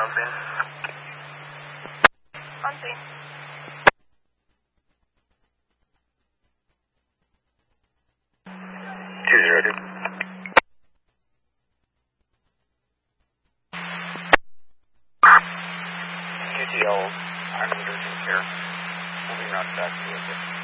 scene. On scene. Two zero two. QTL, I'm in urgent care. Moving route back to the